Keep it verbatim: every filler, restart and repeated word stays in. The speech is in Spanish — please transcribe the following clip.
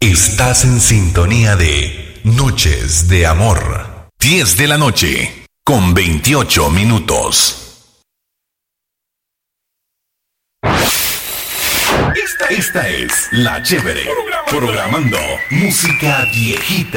Estás en sintonía de Noches de Amor. diez de la noche, con veintiocho minutos. Esta, esta es La Chévere, programando música viejita.